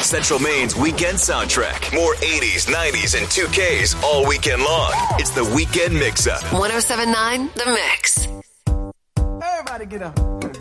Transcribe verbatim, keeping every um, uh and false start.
Central Maine's weekend soundtrack. More eighties, nineties, and two Ks all weekend long. It's the Weekend Mix-Up. one oh seven point nine The Mix. Everybody get up.